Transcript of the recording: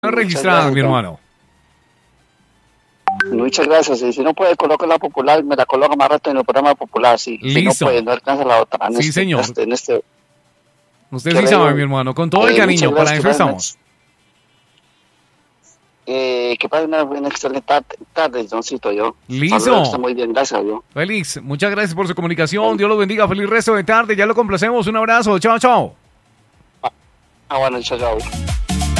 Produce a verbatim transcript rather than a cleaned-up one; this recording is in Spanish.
registrada, mi hermano. Muchas gracias. Y si no puede, coloca la popular, me la coloca más rato en el programa popular. Si, si no puede, no alcanza la otra. En sí, este, señor. Este, en este, Usted sí sabe, mi hermano. Con todo el eh, cariño, para eso gracias, estamos. Eh, que pase una, una excelente tarde, tarde, Johncito, yo. Listo. Saludos, está muy bien, gracias, yo. Félix, muchas gracias por su comunicación. Dios los bendiga. Feliz resto de tarde. Ya lo complacemos. Un abrazo. Chao, chao. Ah, ah bueno, chao, chao.